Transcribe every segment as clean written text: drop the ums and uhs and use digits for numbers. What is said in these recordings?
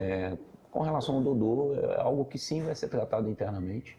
Com relação ao Dodô, é algo que sim vai ser tratado internamente.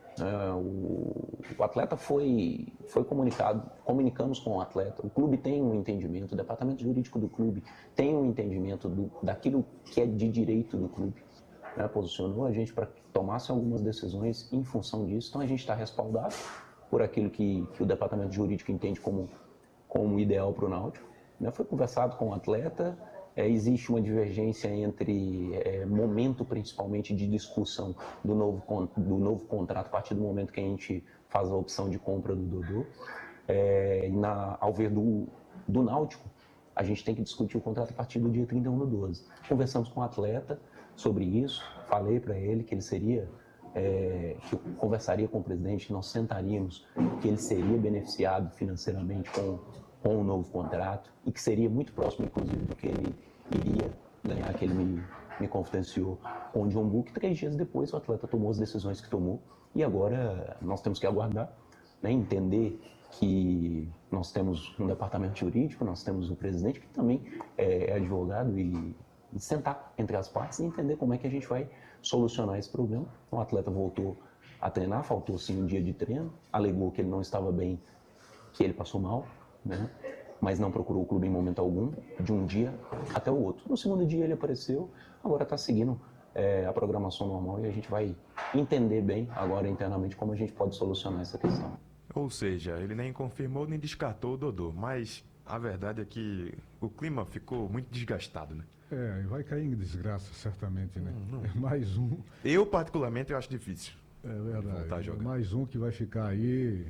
O atleta foi comunicado, comunicamos com o atleta, o clube tem um entendimento, o departamento jurídico do clube tem um entendimento daquilo que é de direito do clube, né? Posicionou a gente para que tomasse algumas decisões em função disso, então a gente está respaldado por aquilo que o departamento jurídico entende como ideal para o Náutico, né? Foi conversado com o atleta, existe uma divergência entre momento, principalmente, de discussão do novo contrato a partir do momento que a gente faz a opção de compra do Dodô. Ao ver do Náutico, a gente tem que discutir o contrato a partir do dia 31/12. Conversamos com o atleta sobre isso, falei para ele que ele seria que eu conversaria com o presidente, que nós sentaríamos, que ele seria beneficiado financeiramente com o novo contrato e que seria muito próximo, inclusive, do que ele iria ganhar, que ele me confidenciou com o John Book. 3 dias depois, o atleta tomou as decisões que tomou e agora nós temos que aguardar, né, entender que nós temos um departamento jurídico, nós temos o presidente que também é advogado e sentar entre as partes e entender como é que a gente vai solucionar esse problema. O atleta voltou a treinar, faltou sim um dia de treino, alegou que ele não estava bem, que ele passou mal, né? Mas não procurou o clube em momento algum, de um dia até o outro. No segundo dia ele apareceu, agora está seguindo a programação normal e a gente vai entender bem agora internamente como a gente pode solucionar essa questão. Ou seja, ele nem confirmou nem descartou o Dodô, mas a verdade é que o clima ficou muito desgastado, né? Vai cair em desgraça, certamente, né? É mais um. Eu, particularmente, eu acho difícil. É verdade. Voltar a jogar. Mais um que vai ficar aí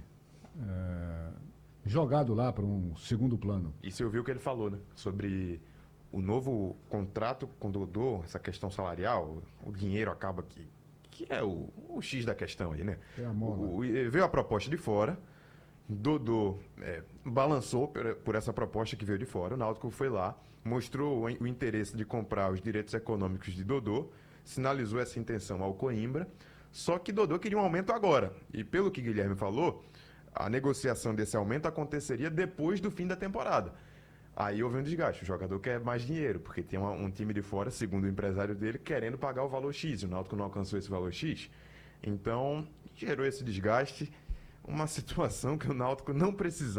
jogado lá para um segundo plano. E você ouviu o que ele falou, né? Sobre o novo contrato com o Dodô, essa questão salarial, o dinheiro acaba que é o X da questão aí, né? É a mola. Veio a proposta de fora, Dodô balançou por essa proposta que veio de fora, o Náutico foi lá, mostrou o interesse de comprar os direitos econômicos de Dodô, sinalizou essa intenção ao Coimbra, só que Dodô queria um aumento agora. E pelo que Guilherme falou, a negociação desse aumento aconteceria depois do fim da temporada. Aí houve um desgaste, o jogador quer mais dinheiro, porque tem um time de fora, segundo o empresário dele, querendo pagar o valor X, e o Náutico não alcançou esse valor X. Então, gerou esse desgaste, uma situação que o Náutico não precisava.